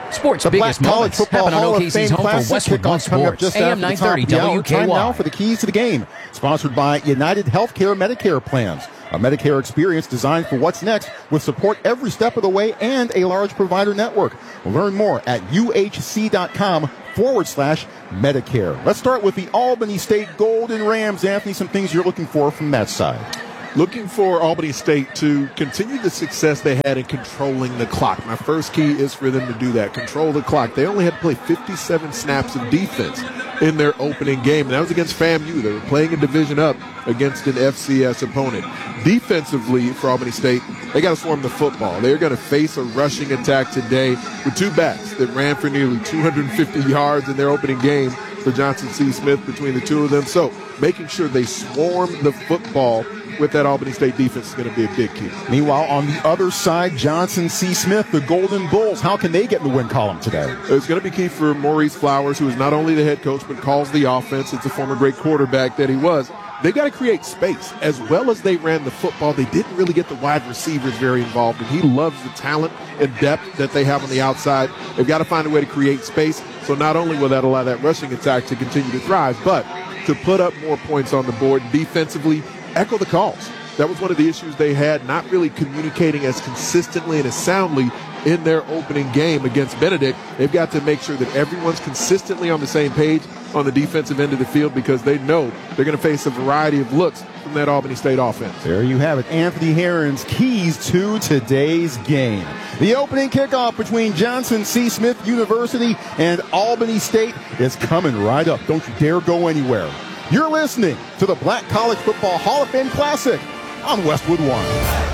Sports The biggest Black College moments Football happen on Hall of OKC's Fame home for Classic Westwood One kickoff coming up Sports. just AM after the top 930 of the hour. Time now WKY. for the keys to the game. Sponsored by United Healthcare Medicare Plans. A Medicare experience designed for what's next with support every step of the way and a large provider network. Learn more at uhc.com/Medicare. Let's start with the Albany State Golden Rams. Anthony, some things you're looking for from that side. Looking for Albany State to continue the success they had in controlling the clock. My first key is for them to do that, control the clock. They only had to play 57 snaps of defense in their opening game, and that was against FAMU. They were playing a division up against an FCS opponent. Defensively, for Albany State, they got to swarm the football. They're going to face a rushing attack today with two backs that ran for nearly 250 yards in their opening game for Johnson C. Smith between the two of them. So making sure they swarm the football with that Albany State defense is going to be a big key. Meanwhile, on the other side, Johnson C. Smith, the Golden Bulls, how can they get in the win column today? It's going to be key for Maurice Flowers, who is not only the head coach but calls the offense. It's a former great quarterback that he was. They've got to create space. As well as they ran the football, they didn't really get the wide receivers very involved, and he loves the talent and depth that they have on the outside. They've got to find a way to create space, so not only will that allow that rushing attack to continue to thrive, but to put up more points on the board defensively, echo the calls. That was one of the issues they had, not really communicating as consistently and as soundly in their opening game against Benedict. They've got to make sure that everyone's consistently on the same page on the defensive end of the field, because they know they're going to face a variety of looks from that Albany State offense. There you have it. Anthony Herron's keys to today's game. The opening kickoff between Johnson C. Smith University and Albany State is coming right up. Don't you dare go anywhere. You're listening to the Black College Football Hall of Fame Classic on Westwood One.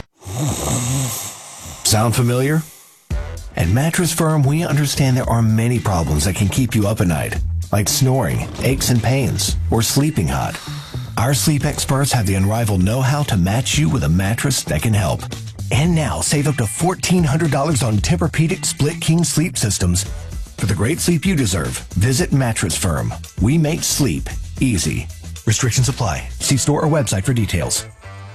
Sound familiar? At Mattress Firm, we understand there are many problems that can keep you up at night, like snoring, aches and pains, or sleeping hot. Our sleep experts have the unrivaled know-how to match you with a mattress that can help. And now, save up to $1,400 on Tempur-Pedic Split King sleep systems. For the great sleep you deserve, visit Mattress Firm. We make sleep easy. Restrictions apply. See store or website for details.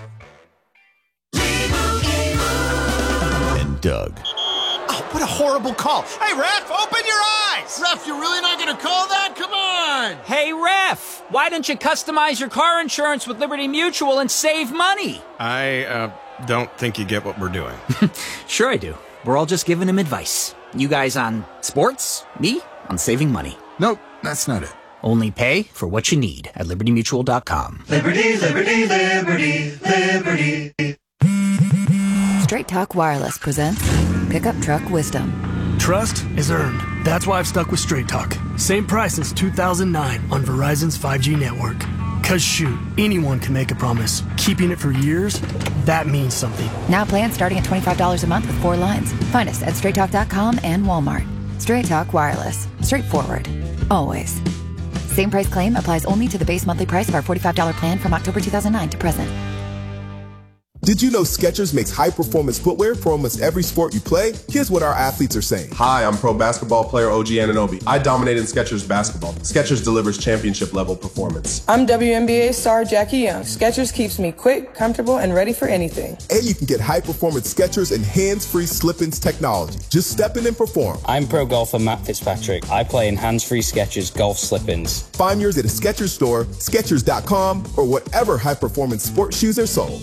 And Doug. Oh, what a horrible call. Hey, ref, open your eyes. Ref, you're really not going to call that? Come on. Hey, ref, why don't you customize your car insurance with Liberty Mutual and save money? I don't think you get what we're doing. Sure I do. We're all just giving him advice. You guys on sports, me on saving money. Nope, that's not it. Only pay for what you need at libertymutual.com. Liberty, liberty, liberty, liberty. Straight Talk Wireless presents Pickup Truck Wisdom. Trust is earned. That's why I've stuck with Straight Talk. Same price since 2009 on Verizon's 5G network. Cause shoot, anyone can make a promise. Keeping it for years, that means something. Now plans starting at $25 a month with 4 lines. Find us at straighttalk.com and Walmart. Straight Talk Wireless. Straightforward. Always. Same price claim applies only to the base monthly price of our $45 plan from October 2009 to present. Did you know Skechers makes high-performance footwear for almost every sport you play? Here's what our athletes are saying. Hi, I'm pro basketball player OG Anunoby. I dominate in Skechers basketball. Skechers delivers championship-level performance. I'm WNBA star Jackie Young. Skechers keeps me quick, comfortable, and ready for anything. And you can get high-performance Skechers and hands-free slip-ins technology. Just step in and perform. I'm pro golfer Matt Fitzpatrick. I play in hands-free Skechers golf slip-ins. Find yours at a Skechers store, Skechers.com, or whatever high-performance sports shoes are sold.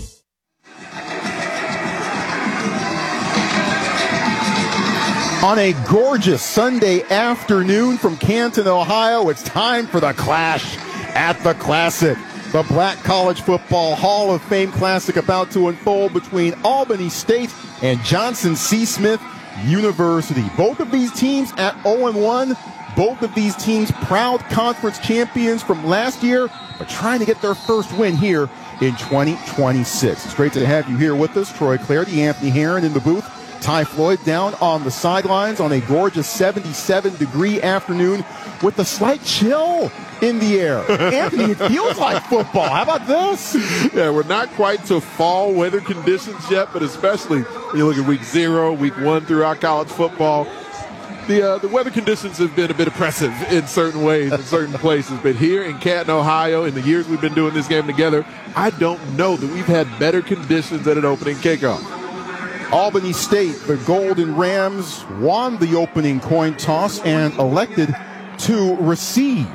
On a gorgeous Sunday afternoon from Canton, Ohio, it's time for the Clash at the Classic. The Black College Football Hall of Fame Classic about to unfold between Albany State and Johnson C. Smith University. Both of these teams at 0-1. Both of these teams proud conference champions from last year, but trying to get their first win here in 2026. It's great to have you here with us. Troy Clardy, Anthony Herron in the booth. Ty Floyd down on the sidelines on a gorgeous 77-degree afternoon with a slight chill in the air. Anthony, it feels like football. How about this? Yeah, we're not quite to fall weather conditions yet, but especially when you look at week 0, week 1 throughout college football, the weather conditions have been a bit oppressive in certain ways, in certain places. But here in Canton, Ohio, in the years we've been doing this game together, I don't know that we've had better conditions at an opening kickoff. Albany State, the Golden Rams, won the opening coin toss and elected to receive.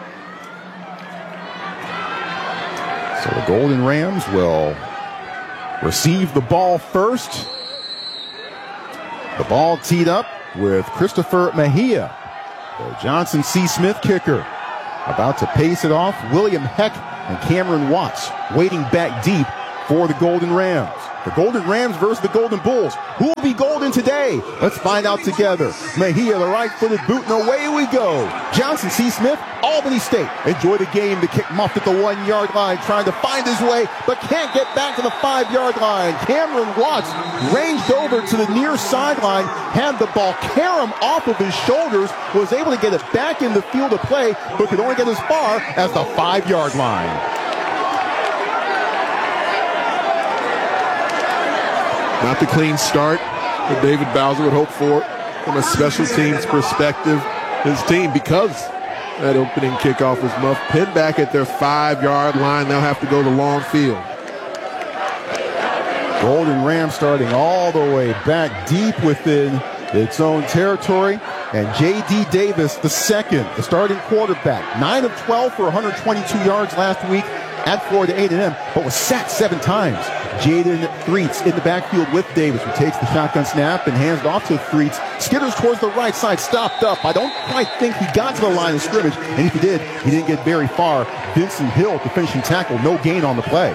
So the Golden Rams will receive the ball first. The ball teed up with Christopher Mejia, the Johnson C. Smith kicker. About to pace it off, William Heck and Cameron Watts waiting back deep for the Golden Rams. The Golden Rams versus the Golden Bulls. Who will be golden today? Let's find out together. Mejia, the right-footed boot, and away we go. Johnson C. Smith, Albany State. Enjoy the game. The kick muffed at the 1-yard line, trying to find his way, but can't get back to the 5-yard line. Cameron Watts ranged over to the near sideline, had the ball carom off of his shoulders, was able to get it back in the field of play, but could only get as far as the 5-yard line. Not the clean start that David Bowser would hope for from a special teams perspective. His team, because that opening kickoff was muffed, pinned back at their 5-yard line. They'll have to go the long field. Golden Rams starting all the way back deep within its own territory. And J.D. Davis, the second, the starting quarterback, 9 of 12 for 122 yards last week at Florida A&M, but was sacked 7 times. Jaden Threets in the backfield with Davis, who takes the shotgun snap and hands it off to Threets. Skitters towards the right side, stopped up. I don't quite think he got to the line of scrimmage, and if he did, he didn't get very far. Vincent Hill, the finishing tackle, no gain on the play.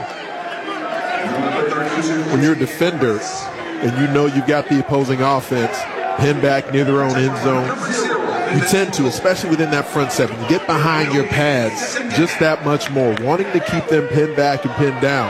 When you're a defender and you know you've got the opposing offense pinned back near their own end zone, you tend to, especially within that front seven, get behind your pads just that much more, wanting to keep them pinned back and pinned down.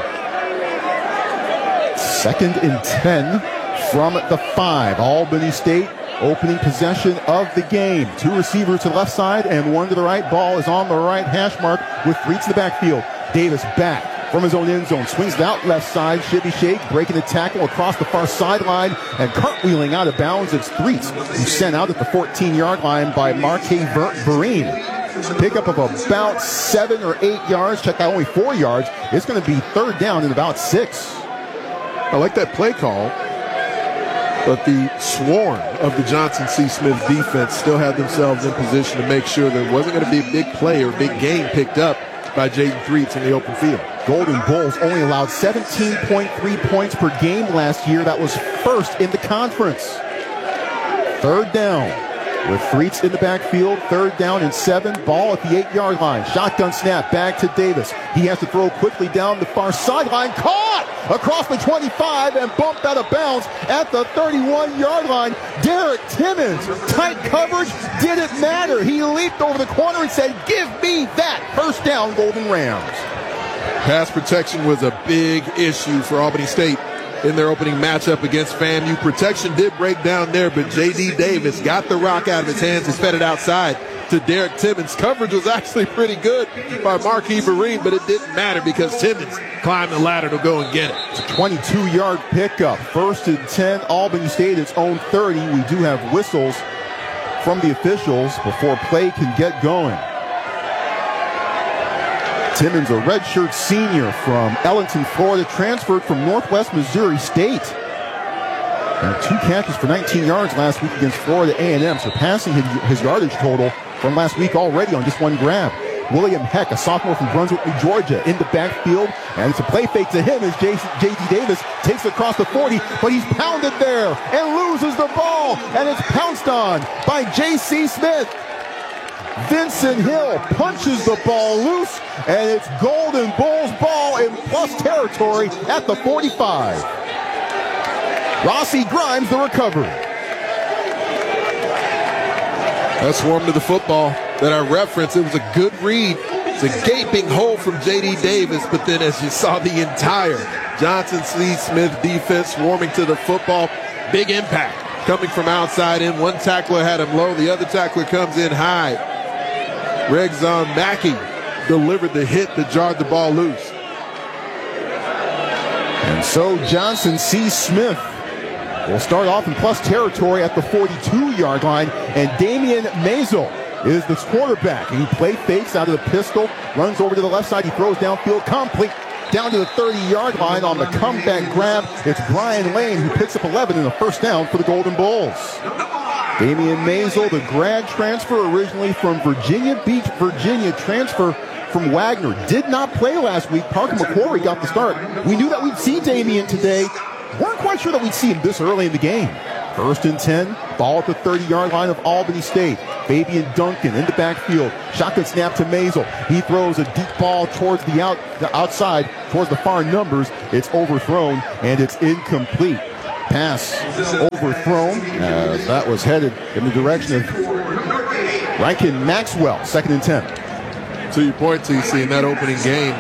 2nd and 10 from the 5. Albany State opening possession of the game. 2 receivers to the left side and 1 to the right. Ball is on the right hash mark with Threets in the backfield. Davis back from his own end zone. Swings it out left side. Shibby shake, breaking the tackle across the far sideline and cartwheeling out of bounds. It's Threets, who's sent out at the 14-yard line by Marquez Vereen. Pickup of about 7 or 8 yards. Check out only 4 yards. It's going to be 3rd down and about 6. I like that play call, but the swarm of the Johnson C. Smith defense still had themselves in position to make sure there wasn't going to be a big play or big game picked up by Jaden Threets in the open field. Golden Bulls only allowed 17.3 points per game last year. That was first in the conference. 3rd down with Threets in the backfield. 3rd down and 7. Ball at the 8-yard line. Shotgun snap back to Davis. He has to throw quickly down the far sideline. Caught across the 25 and bumped out of bounds at the 31-yard line. Derek Timmons, tight coverage, didn't matter. He leaped over the corner and said, "Give me that." 1st down, Golden Rams. Pass protection was a big issue for Albany State in their opening matchup against FAMU. Protection did break down there, but J.D. Davis got the rock out of his hands and fed it outside to Derek Timmons. Coverage was actually pretty good by Marquez Vereen, but it didn't matter because Timmons climbed the ladder to go and get it. It's a 22-yard pickup. 1st and 10, Albany State, its own 30. We do have whistles from the officials before play can get going. Timmons, a redshirt senior from Ellington, Florida, transferred from Northwest Missouri State. And 2 catches for 19 yards last week against Florida A&M, surpassing his yardage total from last week already on just 1 grab. William Heck, a sophomore from Brunswick, New Georgia, in the backfield. And it's a play fake to him as J.D. Davis takes it across the 40, but he's pounded there and loses the ball. And it's pounced on by J.C. Smith. Vincent Hill punches the ball loose, and it's Golden Bulls ball in plus territory at the 45. Rossi Grimes, the recovery. That swarm to the football that I referenced, it was a good read. It's a gaping hole from J.D. Davis, but then as you saw the entire Johnson C. Smith defense swarming to the football, big impact coming from outside in. One tackler had him low, the other tackler comes in high. Regzon Mackey delivered the hit that jarred the ball loose. And so Johnson C. Smith will start off in plus territory at the 42-yard line, and Damian Mazel is the quarterback. And he play fakes out of the pistol, runs over to the left side, he throws downfield, complete down to the 30-yard line on the comeback grab. It's Brian Lane who picks up 11 and a first down for the Golden Bulls. Damian Maisel, the grad transfer originally from Virginia Beach, Virginia, transfer from Wagner, did not play last week. Parker McQuarrie got the start. We knew that we'd see Damian today. Weren't quite sure that we'd see him this early in the game. 1st and 10, ball at the 30-yard line of Albany State. Fabian Duncan in the backfield. Shotgun snap to Maisel. He throws a deep ball towards the outside, towards the far numbers. It's overthrown, and it's incomplete. Pass overthrown. That was headed in the direction of Rankin Maxwell. 2nd and 10. To your point, TC, in that opening game,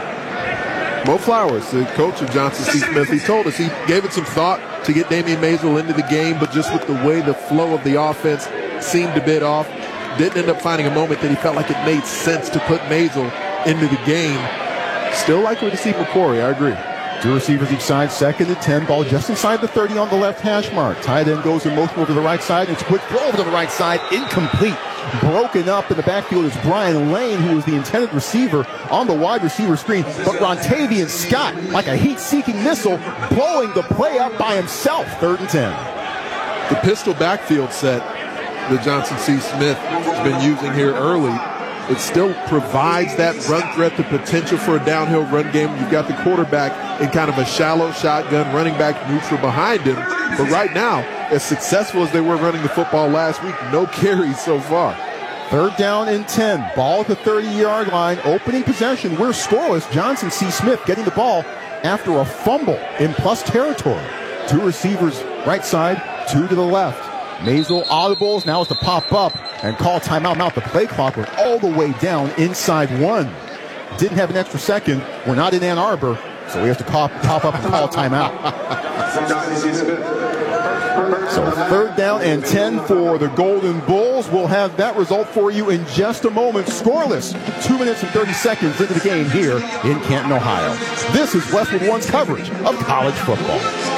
Mo Flowers, the coach of Johnson C. Smith, he told us he gave it some thought to get Damian Maisel into the game, but just with the way the flow of the offense seemed a bit off, didn't end up finding a moment that he felt like it made sense to put Maisel into the game. Still likely to see McQuarrie, I agree. 2 receivers each side, 2nd and 10, ball just inside the 30 on the left hash mark. Tight end goes in motion over to the right side. It's a quick throw over to the right side, incomplete. Broken up in the backfield is Brian Lane, who was the intended receiver on the wide receiver screen. But Rontavian Scott, like a heat-seeking missile, blowing the play up by himself. 3rd and 10. The pistol backfield set that Johnson C. Smith has been using here early, it still provides that run threat, the potential for a downhill run game. You've got the quarterback in kind of a shallow shotgun, running back neutral behind him. But right now, as successful as they were running the football last week, no carries so far. 3rd down and 10. Ball at the 30-yard line. Opening possession. We're scoreless. Johnson C. Smith getting the ball after a fumble in plus territory. 2 receivers right side, 2 to the left. Maisel audibles. Now it's to pop up and call timeout. Now the play clock was all the way down inside 1. Didn't have an extra second. We're not in Ann Arbor, so we have to pop up and call timeout. So 3rd down and 10 for the Golden Bulls. We'll have that result for you in just a moment. Scoreless, 2 minutes and 30 seconds into the game here in Canton, Ohio. This is Westwood One's coverage of college football.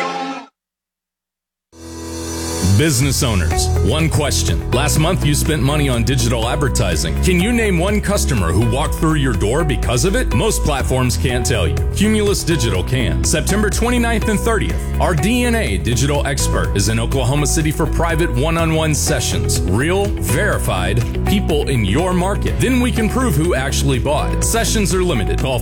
Business owners, one question. Last month you spent money on digital advertising. Can you name one customer who walked through your door because of it? Most platforms can't tell you. Cumulus Digital can. September 29th and 30th, our DNA digital expert is in Oklahoma City for private one-on-one sessions. Real, verified, people in your market. Then we can prove who actually bought. Sessions are limited. Call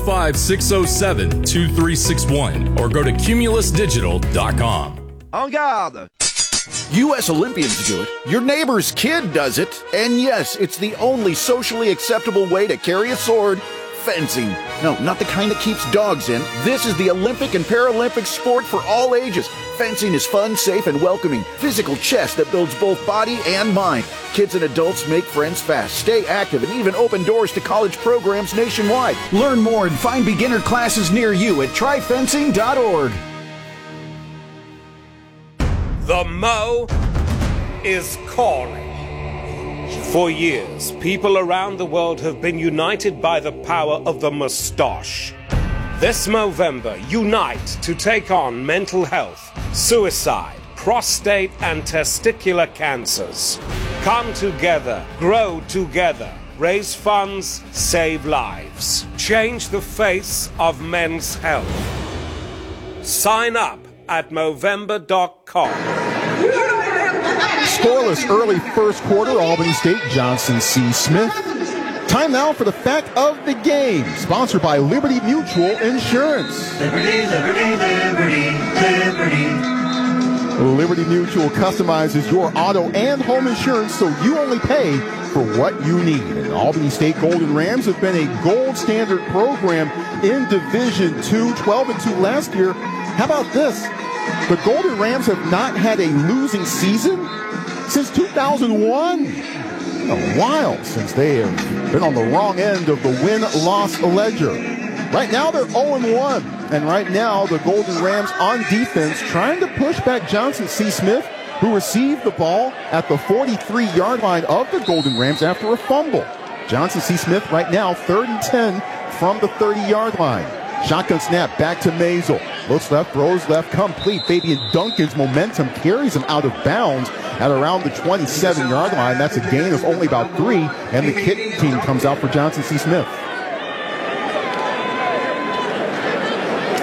405-607-2361 or go to cumulusdigital.com. En garde! U.S. Olympians do it, your neighbor's kid does it, and yes, it's the only socially acceptable way to carry a sword, fencing. No, not the kind that keeps dogs in. This is the Olympic and Paralympic sport for all ages. Fencing is fun, safe, and welcoming. Physical chess that builds both body and mind. Kids and adults make friends fast, stay active, and even open doors to college programs nationwide. Learn more and find beginner classes near you at tryfencing.org. The Mo is calling. For years, people around the world have been united by the power of the mustache. This Movember, unite to take on mental health, suicide, prostate and testicular cancers. Come together, grow together, raise funds, save lives. Change the face of men's health. Sign up at Movember.com. Scoreless early first quarter, Albany State, Johnson C. Smith. Time now for the fact of the game, sponsored by Liberty Mutual Insurance. Liberty, liberty, liberty, liberty. Liberty Mutual customizes your auto and home insurance so you only pay for what you need. And Albany State Golden Rams have been a gold standard program in Division II, 12-2 last year. How about this? The Golden Rams have not had a losing season since 2001. A while since they have been on the wrong end of the win-loss ledger. Right now they're 0-1. And right now the Golden Rams on defense trying to push back Johnson C. Smith, who received the ball at the 43-yard line of the Golden Rams after a fumble. Johnson C. Smith right now 3rd and 10 from the 30-yard line. Shotgun snap back to Maisel. Looks left, throws left, complete. Fabian Duncan's momentum carries him out of bounds at around the 27-yard line. That's a gain of only about 3, and the kick team comes out for Johnson C. Smith.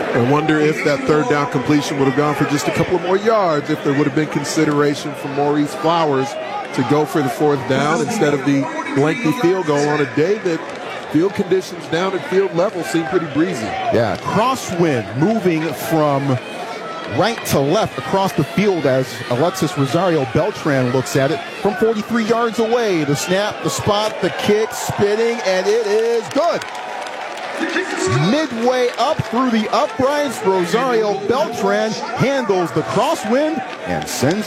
I wonder if that third down completion would have gone for just a couple of more yards if there would have been consideration for Maurice Flowers to go for the fourth down instead of the lengthy field goal on a day that field conditions down at field level seem pretty breezy. Yeah, crosswind moving from right to left across the field as Alexis Rosario Beltran looks at it from 43 yards away. The snap, the spot, the kick, spinning, and it is good. Midway up through the uprights, Rosario Beltran handles the crosswind and sends